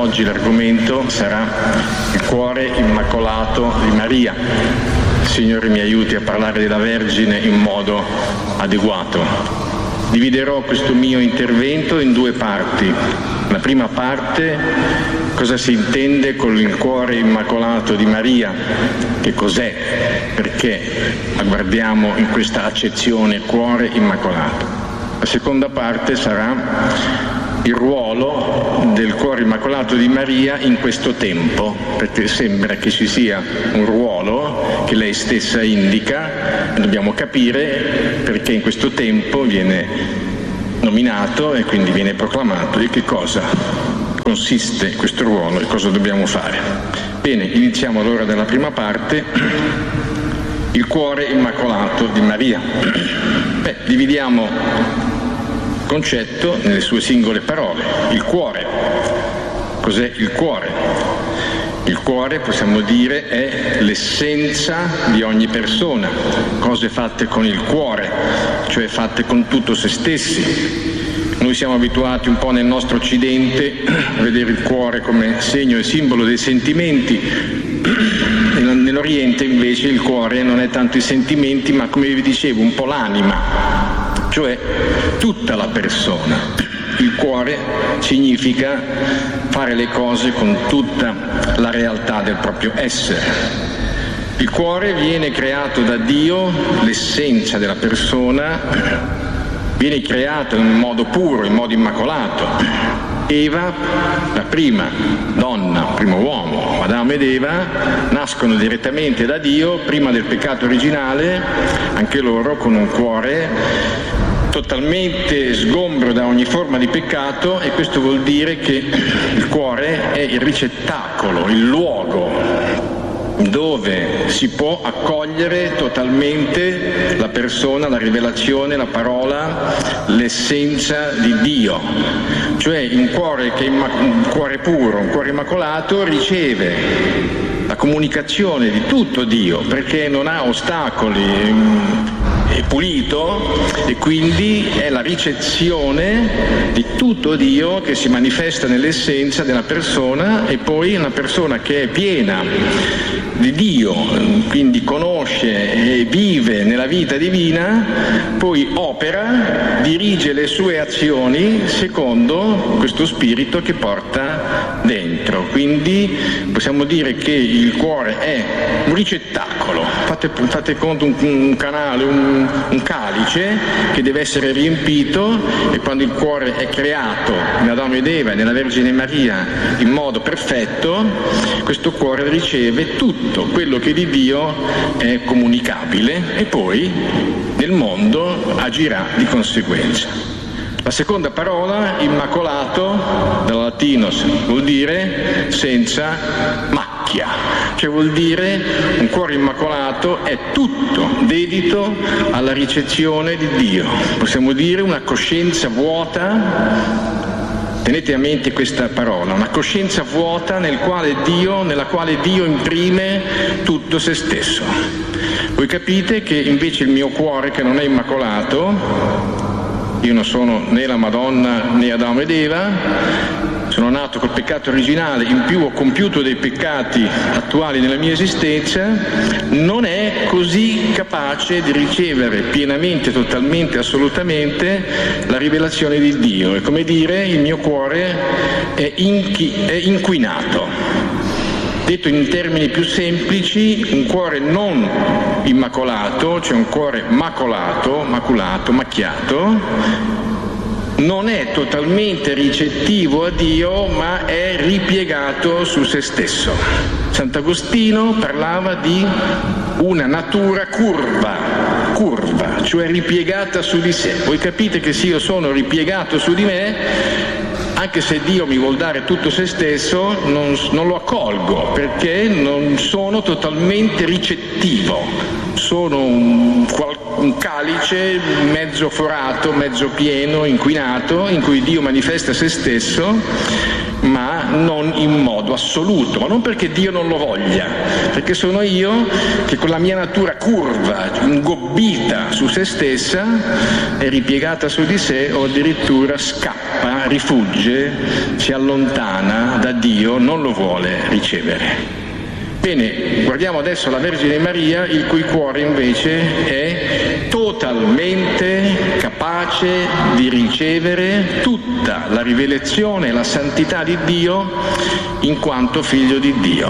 oggi l'argomento sarà il cuore immacolato di Maria. Il Signore mi aiuti a parlare della Vergine in modo adeguato. Dividerò questo mio intervento in due parti. La prima parte, cosa si intende con il cuore immacolato di Maria? Che cos'è? Perché guardiamo in questa accezione cuore immacolato. La seconda parte sarà il ruolo del cuore immacolato di Maria in questo tempo, perché sembra che ci sia un ruolo che lei stessa indica, dobbiamo capire perché in questo tempo viene nominato e quindi viene proclamato di che cosa consiste questo ruolo e cosa dobbiamo fare. Bene, iniziamo allora dalla prima parte, il cuore immacolato di Maria. Dividiamo concetto nelle sue singole parole. Il cuore. Cos'è il cuore? Il cuore, possiamo dire, è l'essenza di ogni persona. Cose fatte con il cuore, cioè fatte con tutto se stessi. Noi siamo abituati un po' nel nostro Occidente a vedere il cuore come segno e simbolo dei sentimenti. Nell'Oriente invece il cuore non è tanto i sentimenti, ma come vi dicevo, un po' l'anima. Cioè tutta la persona. Il cuore significa fare le cose con tutta la realtà del proprio essere. Il cuore viene creato da Dio, l'essenza della persona viene creata in modo puro, in modo immacolato. Eva, la prima donna, il primo uomo, Adamo ed Eva, nascono direttamente da Dio prima del peccato originale, anche loro con un cuore totalmente sgombro da ogni forma di peccato, e questo vuol dire che il cuore è il ricettacolo, il luogo dove si può accogliere totalmente la persona, la rivelazione, la parola, l'essenza di Dio. Cioè un cuore che è un cuore puro, un cuore immacolato, riceve la comunicazione di tutto Dio, perché non ha ostacoli, è pulito, e quindi è la ricezione di tutto Dio che si manifesta nell'essenza della persona, e poi una persona che è piena di Dio, quindi conosce e vive nella vita divina, poi opera, dirige le sue azioni secondo questo spirito che porta dentro. Quindi possiamo dire che il cuore è un ricettacolo, fate conto un canale, un calice che deve essere riempito, e quando il cuore è creato in Adamo ed Eva e nella Vergine Maria in modo perfetto, questo cuore riceve tutto quello che di Dio è comunicabile e poi nel mondo agirà di conseguenza. La seconda parola, immacolato, dal latino vuol dire senza macchia, cioè vuol dire un cuore immacolato è tutto dedito alla ricezione di Dio. Possiamo dire una coscienza vuota. Tenete a mente questa parola, una coscienza vuota nella quale Dio imprime tutto se stesso. Voi capite che invece il mio cuore, che non è immacolato, io non sono né la Madonna né Adamo ed Eva, sono nato col peccato originale, in più ho compiuto dei peccati attuali nella mia esistenza, non è così capace di ricevere pienamente, totalmente, assolutamente la rivelazione di Dio. È come dire, il mio cuore è inquinato. Detto in termini più semplici, un cuore non immacolato, cioè un cuore maculato, macchiato, non è totalmente ricettivo a Dio, ma è ripiegato su se stesso. Sant'Agostino parlava di una natura curva, cioè ripiegata su di sé. Voi capite che se io sono ripiegato su di me, anche se Dio mi vuol dare tutto se stesso, non lo accolgo, perché non sono totalmente ricettivo. Sono un calice mezzo forato, mezzo pieno, inquinato, in cui Dio manifesta se stesso, ma non in modo assoluto, ma non perché Dio non lo voglia, perché sono io che con la mia natura curva, ingobbita su se stessa e ripiegata su di sé, o addirittura scappa, rifugge, si allontana da Dio, non lo vuole ricevere. Bene, guardiamo adesso la Vergine Maria, il cui cuore invece è totalmente capace di ricevere tutta la rivelazione e la santità di Dio in quanto figlio di Dio.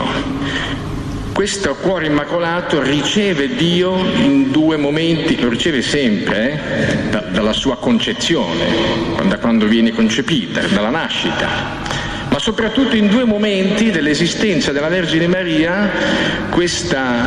Questo cuore immacolato riceve Dio in due momenti, lo riceve sempre, dalla sua concezione, da quando viene concepita, dalla nascita. Ma soprattutto in due momenti dell'esistenza della Vergine Maria questa,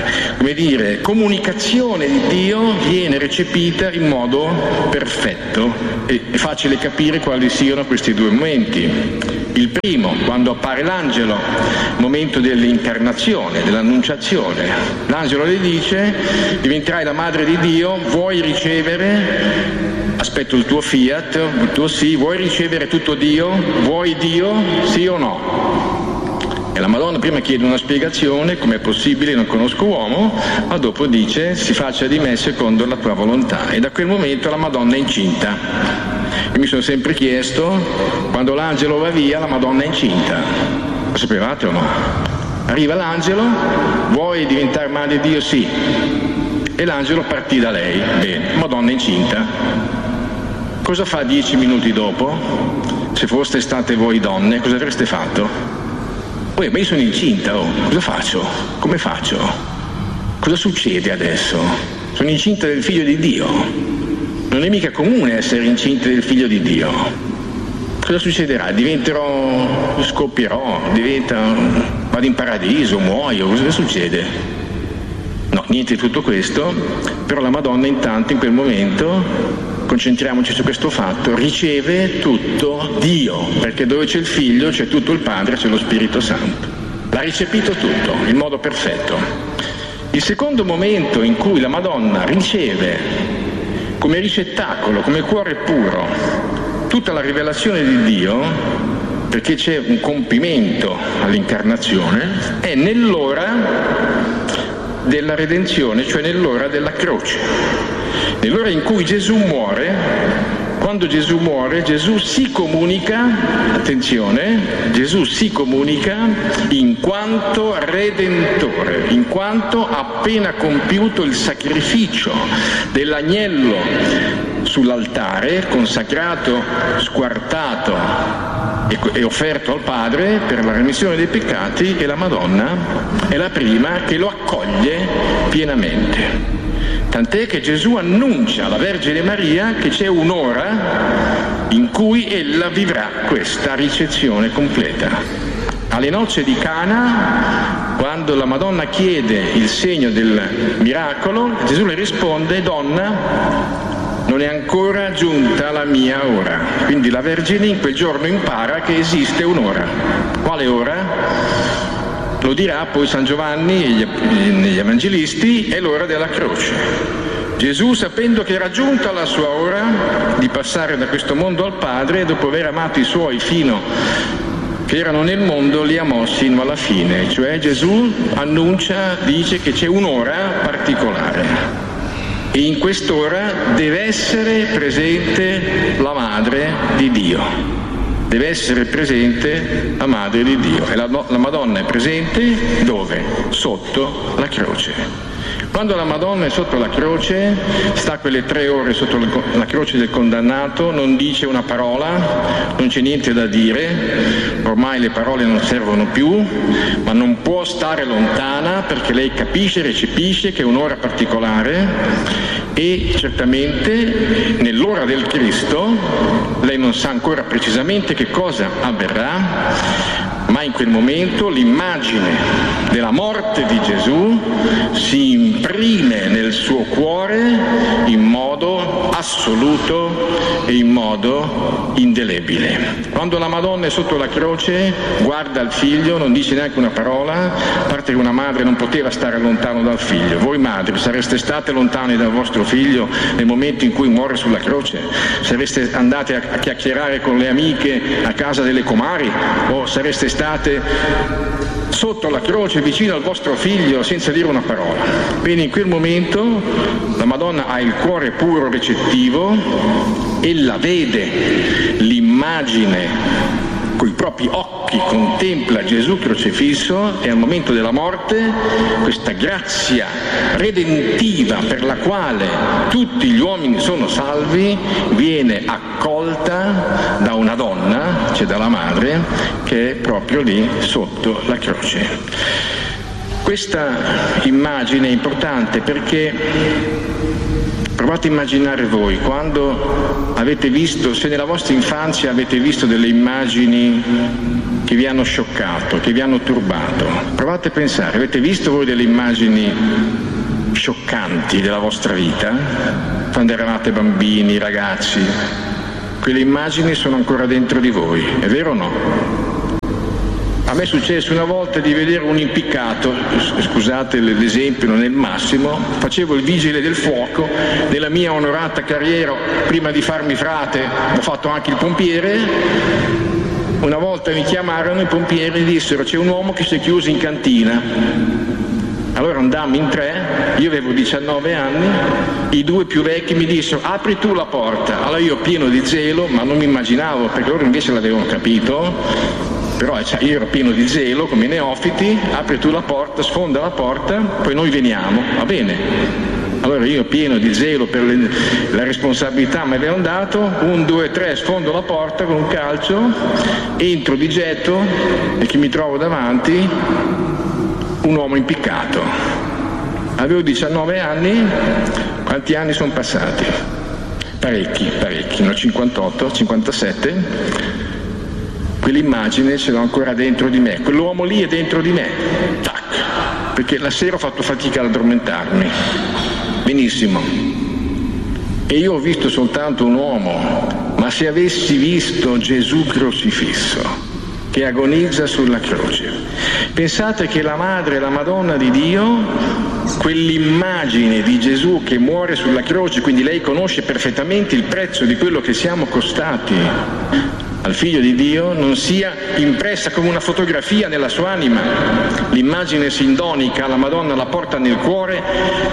comunicazione di Dio viene recepita in modo perfetto. È facile capire quali siano questi due momenti. Il primo, quando appare l'angelo, momento dell'incarnazione, dell'annunciazione. L'angelo le dice: diventerai la madre di Dio, vuoi ricevere? Aspetto il tuo fiat, il tuo sì, vuoi ricevere tutto Dio? Vuoi Dio? Sì o no? E la Madonna prima chiede una spiegazione, com'è possibile, non conosco uomo, ma dopo dice: si faccia di me secondo la tua volontà. E da quel momento la Madonna è incinta. Io mi sono sempre chiesto, quando l'angelo va via, la Madonna è incinta. Lo sapevate o no? Arriva l'angelo, vuoi diventare madre di Dio? Sì. E l'angelo partì da lei. Bene, Madonna è incinta. Cosa fa 10 minuti dopo? Se foste state voi donne, cosa avreste fatto? Ma io sono incinta, cosa faccio? Come faccio? Cosa succede adesso? Sono incinta del figlio di Dio. Non è mica comune essere incinta del figlio di Dio. Cosa succederà? Scoppierò, vado in paradiso, muoio, cosa succede? No, niente di tutto questo, però la Madonna intanto in quel momento, concentriamoci su questo fatto, riceve tutto Dio, perché dove c'è il Figlio c'è tutto il Padre, c'è lo Spirito Santo. L'ha ricepito tutto, in modo perfetto. Il secondo momento in cui la Madonna riceve come ricettacolo, come cuore puro, tutta la rivelazione di Dio, perché c'è un compimento all'incarnazione, è nell'ora della redenzione, cioè nell'ora della croce. Nell'ora in cui Gesù muore, quando Gesù muore, Gesù si comunica, attenzione, Gesù si comunica in quanto Redentore, in quanto ha appena compiuto il sacrificio dell'agnello sull'altare, consacrato, squartato e offerto al Padre per la remissione dei peccati, e la Madonna è la prima che lo accoglie pienamente. Tant'è che Gesù annuncia alla Vergine Maria che c'è un'ora in cui ella vivrà questa ricezione completa. Alle nozze di Cana, quando la Madonna chiede il segno del miracolo, Gesù le risponde: donna, non è ancora giunta la mia ora. Quindi la Vergine in quel giorno impara che esiste un'ora. Quale ora? Lo dirà poi San Giovanni e gli evangelisti: è l'ora della croce. Gesù, sapendo che era giunta la sua ora di passare da questo mondo al Padre, dopo aver amato i suoi fino che erano nel mondo, li amò sino alla fine. Cioè Gesù annuncia, dice che c'è un'ora particolare e in quest'ora deve essere presente la Madre di Dio. Deve essere presente la Madre di Dio. E la Madonna è presente dove? Sotto la croce. Quando la Madonna è sotto la croce, sta quelle 3 ore sotto la croce del condannato, non dice una parola, non c'è niente da dire, ormai le parole non servono più, ma non può stare lontana perché lei capisce, recepisce che è un'ora particolare e certamente nell'ora del Cristo lei non sa ancora precisamente che cosa avverrà, ma in quel momento l'immagine della morte di Gesù si imprime nel suo cuore in modo assoluto e in modo indelebile. Quando la Madonna è sotto la croce, guarda il figlio, non dice neanche una parola, a parte che una madre non poteva stare lontano dal figlio. Voi madri sareste state lontane dal vostro figlio nel momento in cui muore sulla croce? Sareste andate a chiacchierare con le amiche a casa delle comari? O sareste state sotto la croce vicino al vostro figlio senza dire una parola? Quindi in quel momento la Madonna ha il cuore puro recettivo, ella vede l'immagine coi propri occhi, contempla Gesù crocifisso e al momento della morte questa grazia redentiva per la quale tutti gli uomini sono salvi viene accolta da una donna, cioè dalla madre, che è proprio lì sotto la croce. Questa immagine è importante perché provate a immaginare voi, quando avete visto, se nella vostra infanzia avete visto delle immagini che vi hanno scioccato, che vi hanno turbato, provate a pensare, avete visto voi delle immagini scioccanti della vostra vita, quando eravate bambini, ragazzi? Quelle immagini sono ancora dentro di voi, è vero o no? A me è successo una volta di vedere un impiccato, scusate l'esempio, non è il massimo, facevo il vigile del fuoco, nella mia onorata carriera, prima di farmi frate, ho fatto anche il pompiere. Una volta mi chiamarono i pompieri e dissero: c'è un uomo che si è chiuso in cantina. Allora andammo in 3, io avevo 19 anni, i 2 più vecchi mi dissero: apri tu la porta. Allora io, pieno di zelo, ma non mi immaginavo, perché loro invece l'avevano capito, però io ero pieno di zelo come neofiti, apri tu la porta, sfonda la porta, poi noi veniamo, va bene. Allora io, pieno di zelo per la responsabilità mi avevano dato, 1, 2, 3, sfondo la porta con un calcio, entro di getto e chi mi trovo davanti? Un uomo impiccato. Avevo 19 anni, quanti anni sono passati? Parecchi, ne ho 58, 57. Quell'immagine ce l'ho ancora dentro di me, quell'uomo lì è dentro di me, tac, perché la sera ho fatto fatica ad addormentarmi, benissimo, e io ho visto soltanto un uomo, ma se avessi visto Gesù crocifisso, che agonizza sulla croce, pensate che la madre, la Madonna di Dio, quell'immagine di Gesù che muore sulla croce, quindi lei conosce perfettamente il prezzo di quello che siamo costati al Figlio di Dio, non sia impressa come una fotografia nella sua anima. L'immagine sindonica la Madonna la porta nel cuore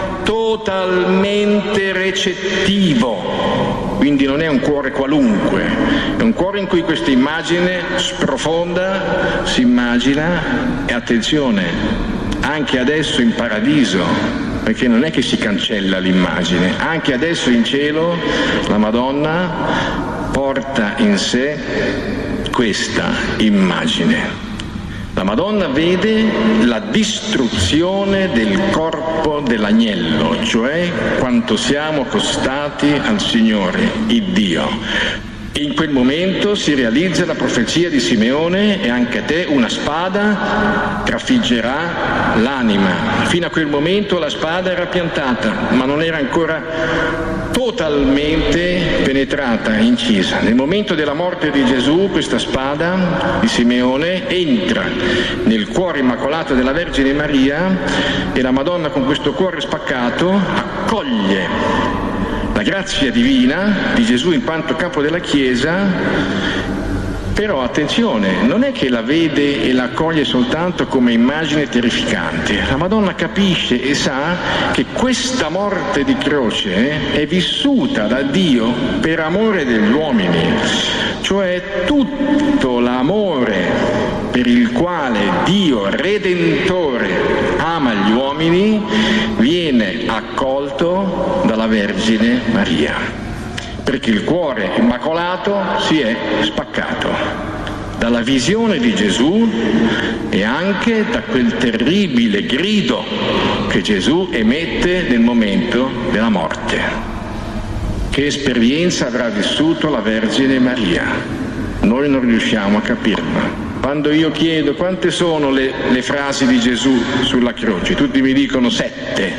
totalmente recettivo, quindi non è un cuore qualunque, è un cuore in cui questa immagine sprofonda, si immagina, e attenzione, anche adesso in paradiso, perché non è che si cancella l'immagine, anche adesso in cielo la Madonna porta in sé questa immagine. La Madonna vede la distruzione del corpo dell'agnello, cioè quanto siamo costati al Signore, il Dio. E in quel momento si realizza la profezia di Simeone: e anche a te una spada trafiggerà l'anima. Fino a quel momento la spada era piantata, ma non era ancora totalmente penetrata, incisa. Nel momento della morte di Gesù, questa spada di Simeone entra nel cuore immacolato della Vergine Maria e la Madonna, con questo cuore spaccato, accoglie la grazia divina di Gesù in quanto capo della Chiesa. Però attenzione, non è che la vede e la accoglie soltanto come immagine terrificante. La Madonna capisce e sa che questa morte di croce è vissuta da Dio per amore degli uomini, cioè tutto l'amore per il quale Dio Redentore ama gli uomini viene accolto dalla Vergine Maria. Perché il cuore immacolato si è spaccato dalla visione di Gesù e anche da quel terribile grido che Gesù emette nel momento della morte. Che esperienza avrà vissuto la Vergine Maria? Noi non riusciamo a capirla. Quando io chiedo quante sono le frasi di Gesù sulla croce, tutti mi dicono 7.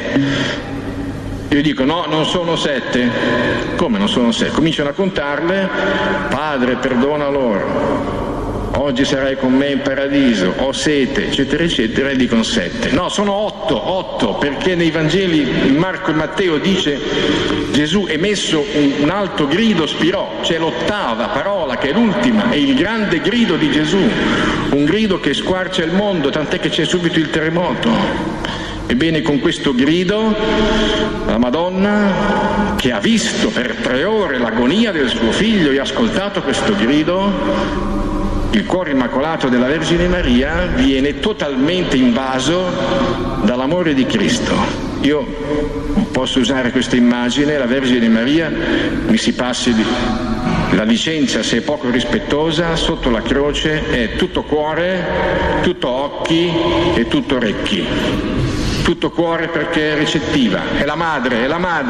Io dico no, non sono 7. Come non sono 7? Cominciano a contarle. Padre, perdona loro, oggi sarai con me in paradiso, ho sete, eccetera eccetera, e dicono 7. No, sono 8, perché nei Vangeli Marco e Matteo dice Gesù emesso un alto grido spirò, c'è l'ottava parola che è l'ultima, è il grande grido di Gesù, un grido che squarcia il mondo, tant'è che c'è subito il terremoto. Ebbene, con questo grido la Madonna, che ha visto per 3 ore l'agonia del suo figlio e ha ascoltato questo grido, il cuore immacolato della Vergine Maria viene totalmente invaso dall'amore di Cristo. Io posso usare questa immagine, la Vergine Maria, mi si passi la licenza se è poco rispettosa, sotto la croce è tutto cuore, tutto occhi e tutto orecchi. Tutto cuore perché è recettiva, è la madre,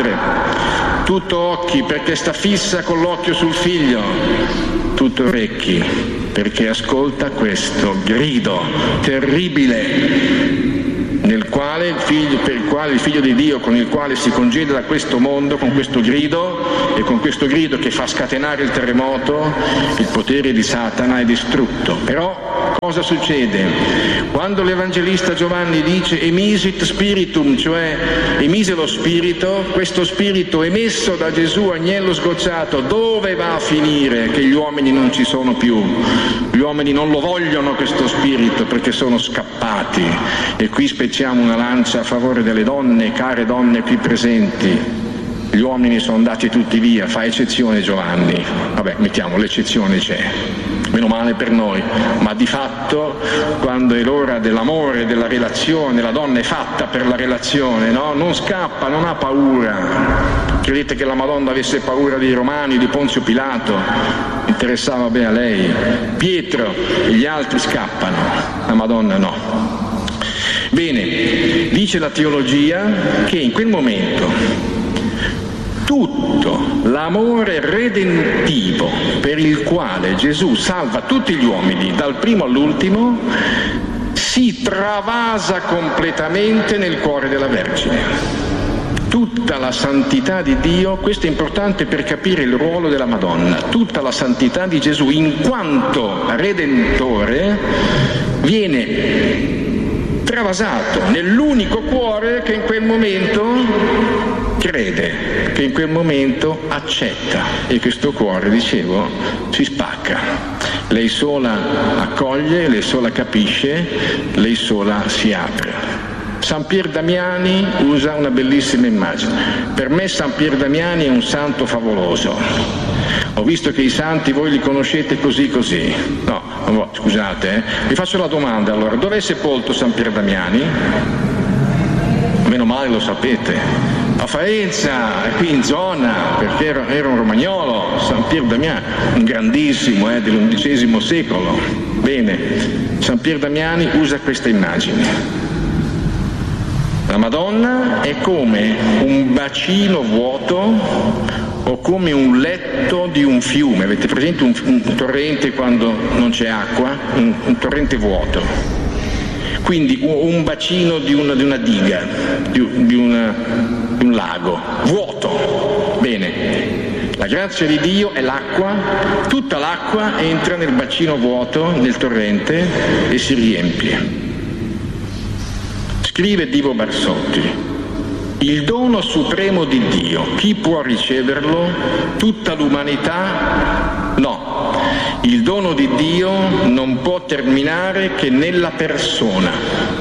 tutto occhi perché sta fissa con l'occhio sul figlio, tutto orecchi perché ascolta questo grido terribile per il quale il Figlio di Dio, con il quale si congeda da questo mondo, con questo grido, e con questo grido che fa scatenare il terremoto, il potere di Satana è distrutto. Però cosa succede? Quando l'Evangelista Giovanni dice emisit spiritum, cioè emise lo spirito, questo spirito emesso da Gesù, agnello sgocciato, dove va a finire? Che gli uomini non ci sono più, gli uomini non lo vogliono questo spirito perché sono scappati. E qui spezziamo una lancia a favore delle donne, care donne qui presenti. Gli uomini sono andati tutti via, fa eccezione Giovanni, vabbè, mettiamo l'eccezione, c'è, meno male per noi, ma di fatto quando è l'ora dell'amore, della relazione, la donna è fatta per la relazione, no? Non scappa, non ha paura. Credete che la Madonna avesse paura dei Romani, di Ponzio Pilato? Interessava bene a lei. Pietro e gli altri scappano, la Madonna no. Bene, dice la teologia che in quel momento tutto l'amore redentivo per il quale Gesù salva tutti gli uomini, dal primo all'ultimo, si travasa completamente nel cuore della Vergine. Tutta la santità di Dio, questo è importante per capire il ruolo della Madonna, tutta la santità di Gesù in quanto Redentore viene travasato nell'unico cuore che in quel momento crede, che in quel momento accetta, e questo cuore, dicevo, si spacca. Lei sola accoglie, lei sola capisce, lei sola si apre. San Pier Damiani usa una bellissima immagine. Per me San Pier Damiani è un santo favoloso. Ho visto che i santi voi li conoscete così. No, scusate, vi faccio la domanda allora. Dove è sepolto San Pier Damiani? Meno male lo sapete. A Faenza, qui in zona, perché era un romagnolo, San Pier Damiani, un grandissimo dell'XI secolo. Bene, San Pier Damiani usa questa immagine. La Madonna è come un bacino vuoto o come un letto di un fiume. Avete presente un torrente quando non c'è acqua? Un torrente vuoto. Quindi un bacino di una diga, di un lago, vuoto. Bene, la grazia di Dio è l'acqua, tutta l'acqua entra nel bacino vuoto, nel torrente, e si riempie. Scrive Divo Barsotti: il dono supremo di Dio, chi può riceverlo? Tutta l'umanità? No, il dono di Dio non può terminare che nella persona.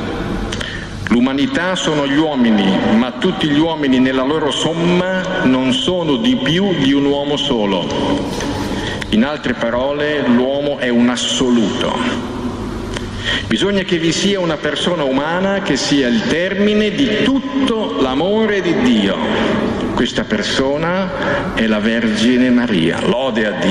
L'umanità sono gli uomini, ma tutti gli uomini nella loro somma non sono di più di un uomo solo. In altre parole, l'uomo è un assoluto. Bisogna che vi sia una persona umana che sia il termine di tutto l'amore di Dio. Questa persona è la Vergine Maria. Lode a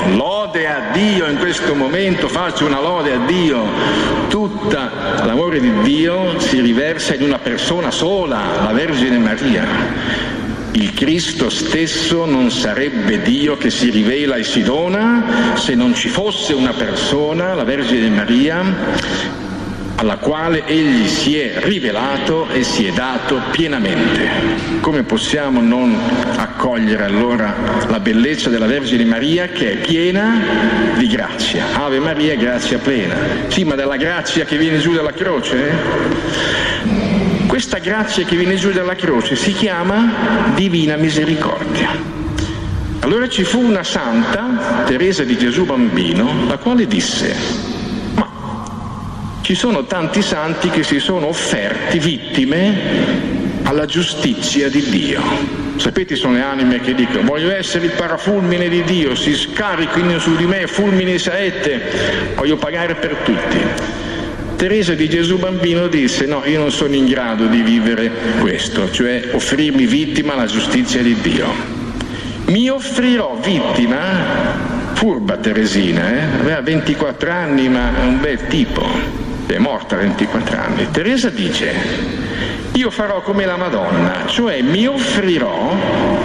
Dio in questo momento, faccio una lode a Dio. Tutto l'amore di Dio si riversa in una persona sola, la Vergine Maria. Il Cristo stesso non sarebbe Dio che si rivela e si dona se non ci fosse una persona, la Vergine Maria, alla quale egli si è rivelato e si è dato pienamente. Come possiamo non accogliere allora la bellezza della Vergine Maria, che è piena di grazia? Ave Maria, grazia plena. Sì, ma della grazia che viene giù dalla croce? Questa grazia che viene giù dalla croce si chiama Divina Misericordia. Allora ci fu una santa, Teresa di Gesù Bambino, la quale disse: ma ci sono tanti santi che si sono offerti vittime alla giustizia di Dio. Sapete, sono le anime che dicono: voglio essere il parafulmine di Dio, si scarichino su di me fulmini e saette, voglio pagare per tutti. Teresa di Gesù Bambino disse: no, io non sono in grado di vivere questo, cioè offrirmi vittima alla giustizia di Dio. Mi offrirò vittima, furba Teresina, aveva 24 anni, ma è un bel tipo, è morta a 24 anni. Teresa dice: io farò come la Madonna, cioè mi offrirò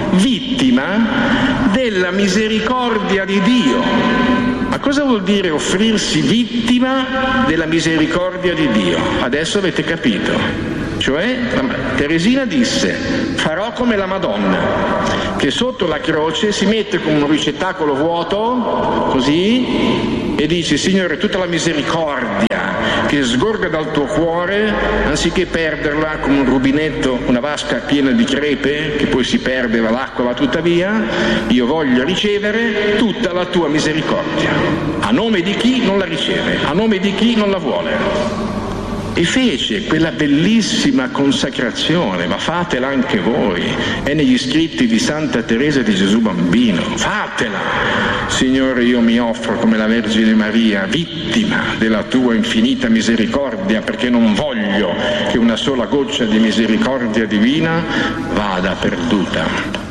vittima della misericordia di Dio. Ma cosa vuol dire offrirsi vittima della misericordia di Dio? Adesso avete capito. Cioè, Teresina disse: farò come la Madonna, che sotto la croce si mette con un ricettacolo vuoto, così, e dice: Signore, tutta la misericordia che sgorga dal tuo cuore, anziché perderla come un rubinetto, una vasca piena di crepe, che poi si perde, l'acqua va tutta via, io voglio ricevere tutta la tua misericordia. A nome di chi non la riceve, a nome di chi non la vuole. E fece quella bellissima consacrazione, ma fatela anche voi, è negli scritti di Santa Teresa di Gesù Bambino, fatela. Signore, io mi offro come la Vergine Maria, vittima della tua infinita misericordia, perché non voglio che una sola goccia di misericordia divina vada perduta.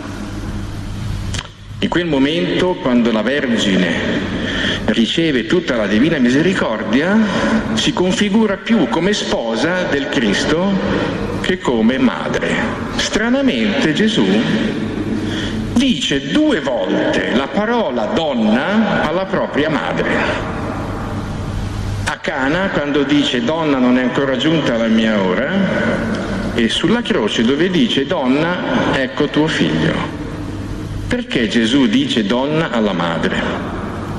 In quel momento, quando la Vergine riceve tutta la divina misericordia, si configura più come sposa del Cristo che come madre. Stranamente Gesù dice 2 volte la parola donna alla propria madre. A Cana, quando dice donna non è ancora giunta la mia ora, e sulla croce dove dice donna ecco tuo figlio. Perché Gesù dice donna alla madre?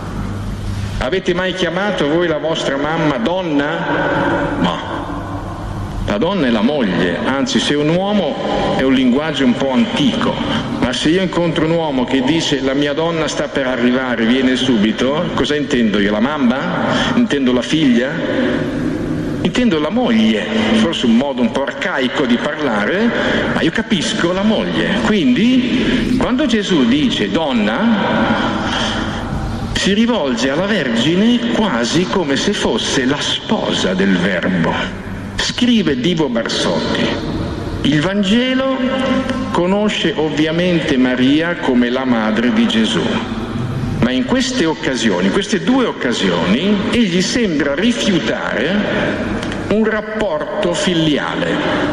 Avete mai chiamato voi la vostra mamma donna? No. La donna è la moglie, anzi se è un uomo è un linguaggio un po' antico, ma se io incontro un uomo che dice la mia donna sta per arrivare, viene subito, cosa intendo io? La mamma? Intendo la figlia? Intendo la moglie, forse un modo un po' arcaico di parlare, ma io capisco la moglie. Quindi, quando Gesù dice donna, si rivolge alla Vergine quasi come se fosse la sposa del Verbo. Scrive Divo Barsotti: il Vangelo conosce ovviamente Maria come la madre di Gesù, ma in queste occasioni, queste 2 occasioni, egli sembra rifiutare un rapporto filiale.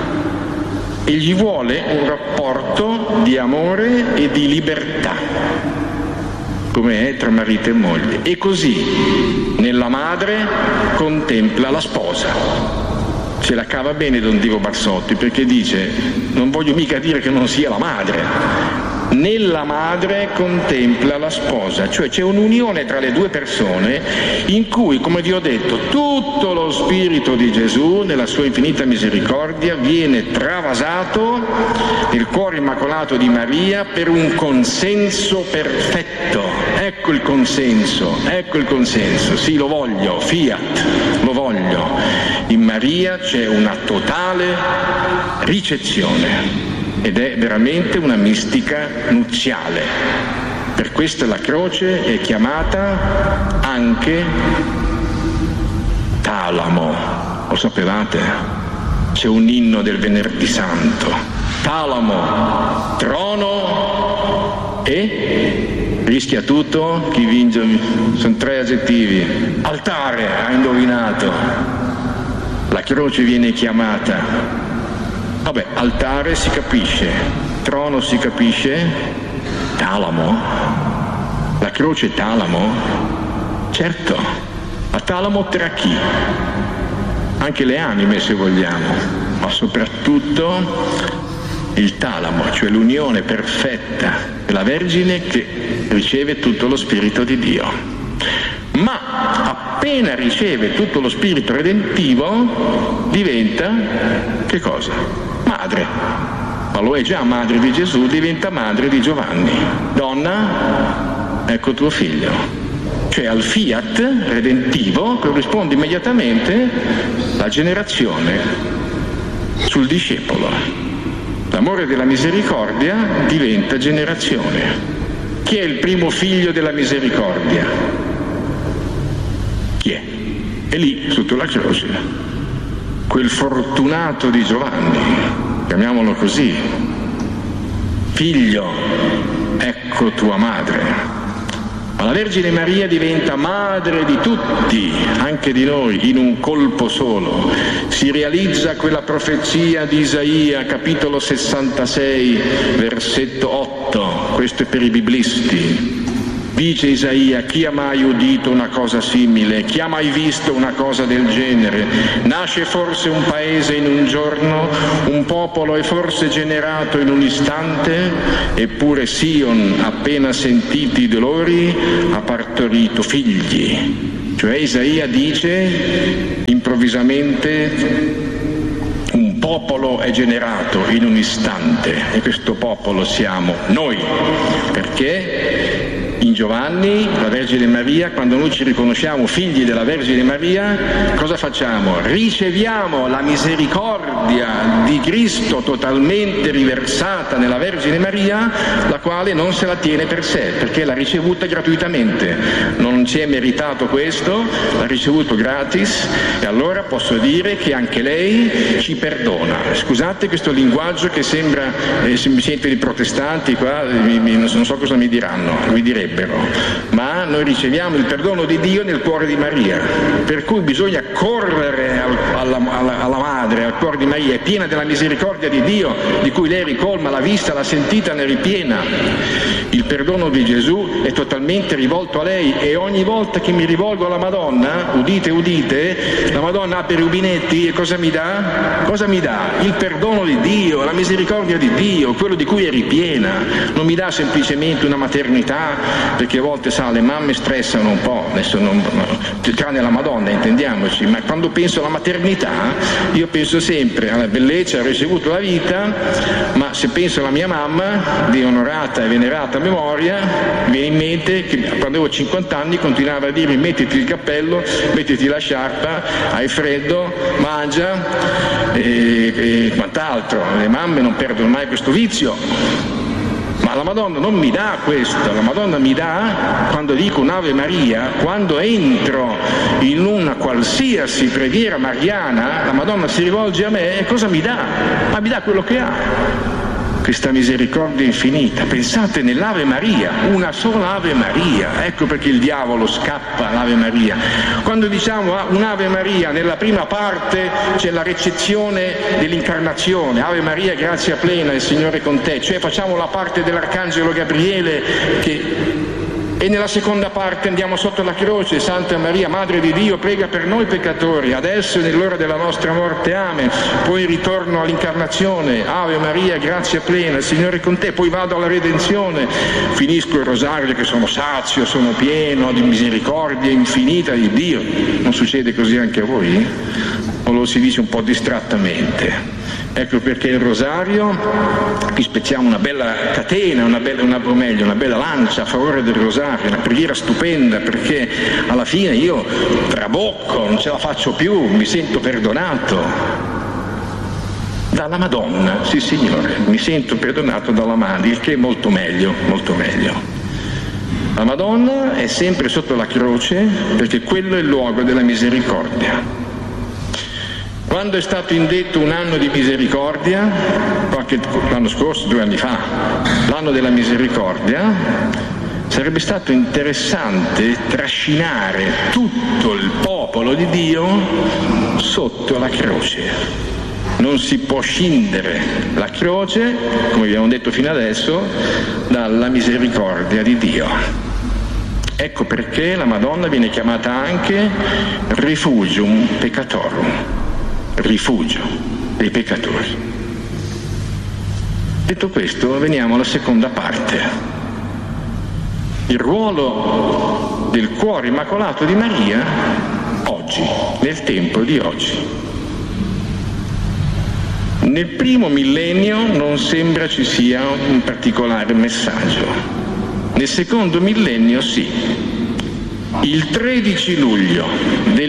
Egli vuole un rapporto di amore e di libertà, come è tra marito e moglie, e così nella madre contempla la sposa. Ce la cava bene Don Divo Barsotti, perché dice: non voglio mica dire che non sia la madre. Nella madre contempla la sposa, cioè c'è un'unione tra le 2 persone in cui, come vi ho detto, tutto lo Spirito di Gesù nella sua infinita misericordia viene travasato nel cuore immacolato di Maria per un consenso perfetto. Ecco il consenso, sì, lo voglio, fiat, lo voglio. In Maria c'è una totale ricezione ed è veramente una mistica nuziale. Per questo la croce è chiamata anche talamo. Lo sapevate? C'è un inno del Venerdì Santo. Talamo, trono e rischia tutto. Chi vince? Sono 3 aggettivi. Altare, ha indovinato. La croce viene chiamata, altare si capisce, trono si capisce? Talamo. La croce talamo? Certo, ma talamo tra chi? Anche le anime, se vogliamo, ma soprattutto il talamo, cioè l'unione perfetta della Vergine che riceve tutto lo Spirito di Dio. Ma appena riceve tutto lo Spirito redentivo diventa che cosa? Madre. Ma lo è già madre di Gesù, diventa madre di Giovanni. Donna, ecco tuo figlio. Cioè al fiat redentivo corrisponde immediatamente la generazione sul discepolo. L'amore della misericordia diventa generazione. Chi è il primo figlio della misericordia? Chi è? È lì, sotto la croce. Quel fortunato di Giovanni, chiamiamolo così. Figlio, ecco tua madre. Ma la Vergine Maria diventa madre di tutti, anche di noi, in un colpo solo. Si realizza quella profezia di Isaia, capitolo 66, versetto 8. Questo è per i biblisti. Dice Isaia: chi ha mai udito una cosa simile? Chi ha mai visto una cosa del genere? Nasce forse un paese in un giorno? Un popolo è forse generato in un istante? Eppure Sion, appena sentiti i dolori, ha partorito figli. Cioè Isaia dice improvvisamente: un popolo è generato in un istante, e questo popolo siamo noi. Perché? In Giovanni, la Vergine Maria, quando noi ci riconosciamo figli della Vergine Maria, cosa facciamo? Riceviamo la misericordia di Cristo totalmente riversata nella Vergine Maria, la quale non se la tiene per sé, perché l'ha ricevuta gratuitamente. Non si è meritato questo, l'ha ricevuto gratis, e allora posso dire che anche lei ci perdona. Scusate questo linguaggio che sembra, se mi sento di protestanti qua, non so cosa mi diranno, mi direbbero, ma noi riceviamo il perdono di Dio nel cuore di Maria, per cui bisogna correre alla madre, al cuore di Maria, è piena della misericordia di Dio, di cui lei ricolma, l'ha vista, l'ha sentita, ne ripiena. Il perdono di Gesù è totalmente rivolto a lei, e ogni volta che mi rivolgo alla Madonna, udite udite, la Madonna apre i rubinetti e cosa mi dà? Cosa mi dà? Il perdono di Dio, la misericordia di Dio, quello di cui è ripiena. Non mi dà semplicemente una maternità, perché a volte le mamme stressano un po', adesso tranne la Madonna, intendiamoci, ma quando penso alla maternità io penso sempre alla bellezza, ho ricevuto la vita, ma se penso alla mia mamma, di onorata e venerata memoria, mi viene in mente che quando avevo 50 anni continuava a dirmi: mettiti il cappello, mettiti la sciarpa, hai freddo, mangia e quant'altro. Le mamme non perdono mai questo vizio. Ma la Madonna non mi dà questo, la Madonna mi dà, quando dico un'Ave Maria, quando entro in una qualsiasi preghiera mariana, la Madonna si rivolge a me e cosa mi dà? Ma mi dà quello che ha. Questa misericordia infinita. Pensate nell'Ave Maria, una sola Ave Maria, ecco perché il diavolo scappa all'Ave Maria. Quando diciamo un'Ave Maria, nella prima parte c'è la recezione dell'incarnazione, Ave Maria, grazia plena, il Signore è con te, cioè facciamo la parte dell'Arcangelo Gabriele e nella seconda parte andiamo sotto la croce: Santa Maria, Madre di Dio, prega per noi peccatori, adesso e nell'ora della nostra morte, amen. Poi ritorno all'incarnazione, Ave Maria, grazia plena, il Signore è con te, poi vado alla redenzione, finisco il rosario che sono sazio, sono pieno di misericordia infinita di Dio. Non succede così anche a voi? O lo si dice un po' distrattamente? Ecco perché il rosario, qui spezziamo una bella catena, una bella lancia a favore del rosario, una preghiera stupenda, perché alla fine io trabocco, non ce la faccio più, mi sento perdonato dalla Madonna, sì Signore, mi sento perdonato dalla Madre, il che è molto meglio, molto meglio. La Madonna è sempre sotto la croce perché quello è il luogo della misericordia. Quando è stato indetto un anno di misericordia, l'anno scorso, 2 anni fa, l'anno della misericordia, sarebbe stato interessante trascinare tutto il popolo di Dio sotto la croce. Non si può scindere la croce, come abbiamo detto fino adesso, dalla misericordia di Dio. Ecco perché la Madonna viene chiamata anche refugium peccatorum, rifugio dei peccatori. Detto questo, veniamo alla seconda parte. Il ruolo del cuore immacolato di Maria oggi, nel tempo di oggi. Nel primo millennio non sembra ci sia un particolare messaggio. Nel secondo millennio sì. Il 13 luglio del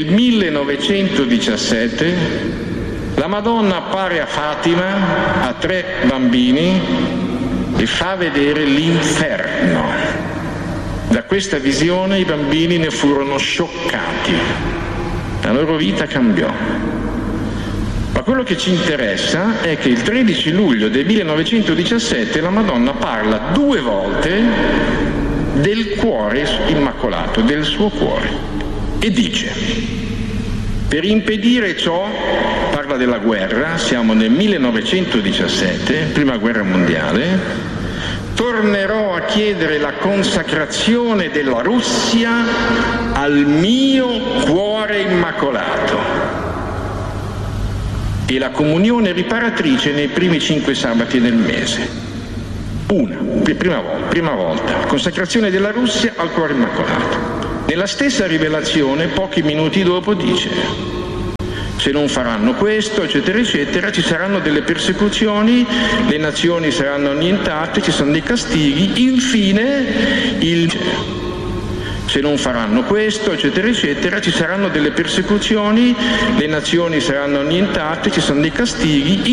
1917 la Madonna appare a Fatima a 3 bambini e fa vedere l'inferno. Da questa visione i bambini ne furono scioccati. La loro vita cambiò. Ma quello che ci interessa è che il 13 luglio del 1917 la Madonna parla 2 volte del cuore immacolato, del suo cuore, e dice: per impedire ciò, parla della guerra, siamo nel 1917, prima guerra mondiale, tornerò a chiedere la consacrazione della Russia al mio cuore immacolato e la comunione riparatrice nei primi 5 sabati del mese. Prima volta, consacrazione della Russia al cuore immacolato. Nella stessa rivelazione, pochi minuti dopo, dice: se non faranno questo, eccetera, eccetera, ci saranno delle persecuzioni, le nazioni saranno annientate, ci sono dei castighi, infine se non faranno questo, eccetera, eccetera, ci saranno delle persecuzioni, le nazioni saranno annientate, ci sono dei castighi.